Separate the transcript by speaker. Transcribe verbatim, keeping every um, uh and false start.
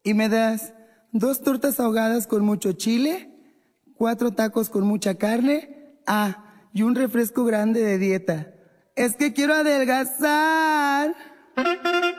Speaker 1: Y me das dos tortas ahogadas con mucho chile, cuatro tacos con mucha carne, ah, y un refresco grande de dieta. Es que quiero adelgazar.